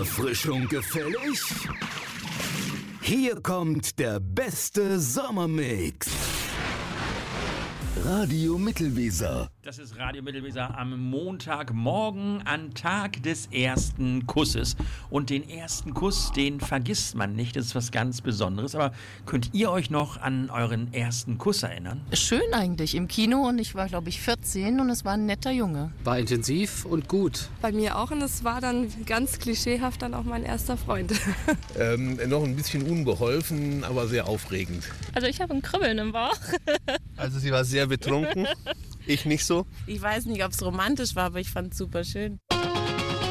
Erfrischung gefällig? Hier kommt der beste Sommermix. Radio Mittelweser. Das ist Radio Mittelweser am Montagmorgen, an Tag des ersten Kusses. Und den ersten Kuss, den vergisst man nicht, das ist was ganz Besonderes. Aber könnt ihr euch noch an euren ersten Kuss erinnern? Schön eigentlich, im Kino, und ich war, glaube ich, 14 und es war ein netter Junge. War intensiv und gut. Bei mir auch, und es war dann ganz klischeehaft dann auch mein erster Freund. Noch ein bisschen unbeholfen, aber sehr aufregend. Also ich habe ein Kribbeln im Bauch. Also sie war sehr betrunken, ich nicht so. Ich weiß nicht, ob es romantisch war, aber ich fand es super schön.